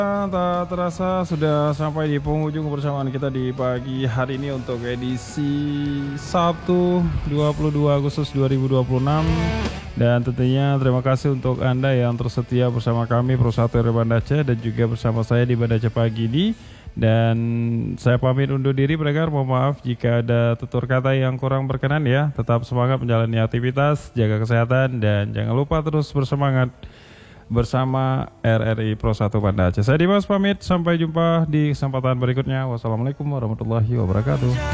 Tak terasa sudah sampai di penghujung persamaan kita di pagi hari ini untuk edisi Sabtu 22 Agustus 2026. Dan tentunya terima kasih untuk Anda yang tersetia bersama kami Pro 1 RRI Banda Aceh dan juga bersama saya di Banda Aceh pagi ini. Dan saya pamit undur diri pendengar, mohon maaf jika ada tutur kata yang kurang berkenan ya. Tetap semangat menjalani aktivitas, jaga kesehatan dan jangan lupa terus bersemangat bersama RRI Pro 1 Banda Aceh. Saya Dimas pamit, sampai jumpa di kesempatan berikutnya. Wassalamualaikum warahmatullahi wabarakatuh.